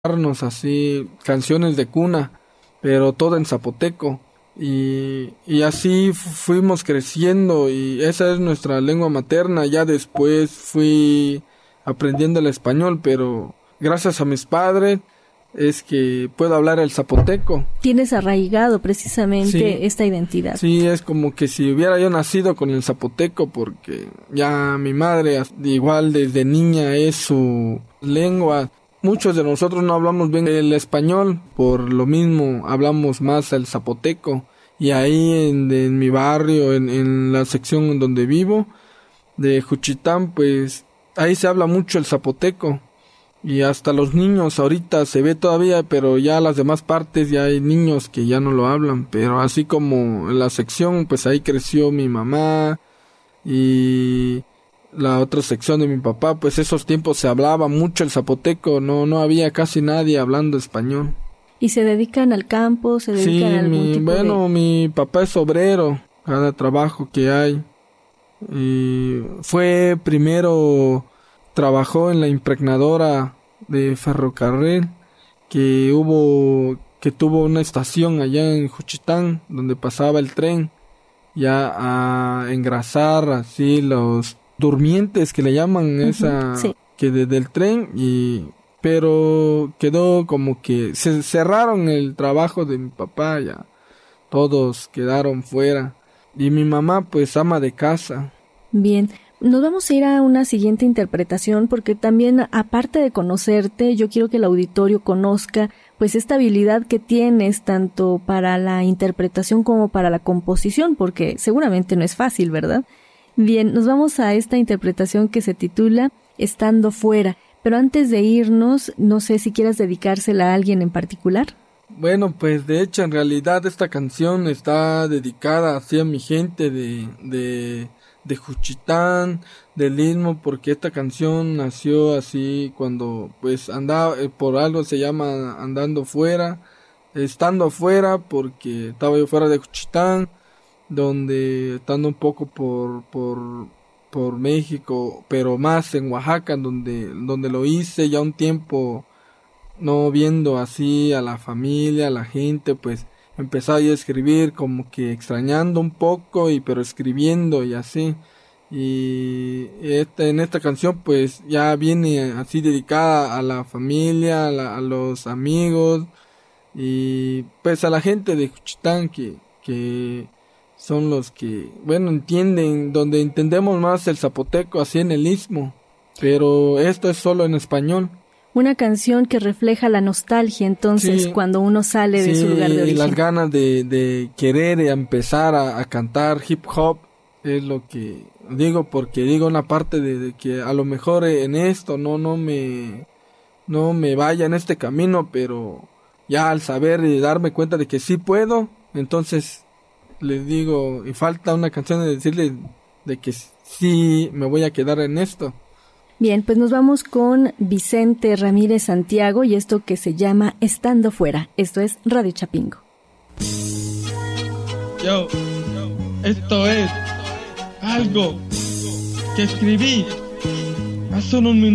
así canciones de cuna, pero todo en zapoteco. Y así fuimos creciendo y esa es nuestra lengua materna. Ya después fui aprendiendo el español, pero gracias a mis padres es que puedo hablar el zapoteco. Tienes arraigado precisamente esta identidad. Sí, es como que si hubiera yo nacido con el zapoteco, porque ya mi madre igual desde niña es su lengua. Muchos de nosotros no hablamos bien el español, por lo mismo hablamos más el zapoteco. Y ahí en mi barrio, en la sección donde vivo, de Juchitán, pues ahí se habla mucho el zapoteco. Y hasta los niños ahorita se ve todavía, pero ya las demás partes ya hay niños que ya no lo hablan. Pero así como en la sección, pues ahí creció mi mamá y la otra sección de mi papá, pues esos tiempos se hablaba mucho el zapoteco, no había casi nadie hablando español. ¿Y se dedican al campo? ¿Se dedican a algún tipo de...? Mi papá es obrero, cada trabajo que hay. Y fue primero, trabajó en la impregnadora de ferrocarril, que tuvo una estación allá en Juchitán, donde pasaba el tren, ya a engrasar así los durmientes que le llaman que del tren, pero quedó como que se cerraron el trabajo de mi papá, ya todos quedaron fuera y mi mamá pues ama de casa. Bien, nos vamos a ir a una siguiente interpretación porque también, aparte de conocerte, yo quiero que el auditorio conozca pues esta habilidad que tienes tanto para la interpretación como para la composición, porque seguramente no es fácil, ¿verdad? Bien, nos vamos a esta interpretación que se titula Estando Fuera, pero antes de irnos, no sé si quieras dedicársela a alguien en particular. Bueno, pues de hecho en realidad esta canción está dedicada hacia mi gente de Juchitán, del Istmo, porque esta canción nació así cuando pues andaba, por algo se llama Estando Fuera, porque estaba yo fuera de Juchitán, donde estando un poco por México, pero más en Oaxaca, donde lo hice ya un tiempo, no viendo así a la familia, a la gente, pues empezaba yo a escribir como que extrañando un poco, pero escribiendo y así. Y en esta canción pues ya viene así dedicada a la familia, a los amigos y pues a la gente de Juchitán que son los que, entienden, donde entendemos más el zapoteco así en el Istmo, pero esto es solo en español. Una canción que refleja la nostalgia, entonces, cuando uno sale de su lugar de origen. Y las ganas de querer empezar a cantar hip hop, es lo que digo, porque digo una parte de que a lo mejor en esto no me vaya en este camino, pero ya al saber y darme cuenta de que sí puedo, entonces les digo, y falta una canción de decirle de que sí me voy a quedar en esto. Bien, pues nos vamos con Vicente Ramírez Santiago y esto que se llama Estando Fuera. Esto es Radio Chapingo. Esto es algo que escribí hace unos minutos.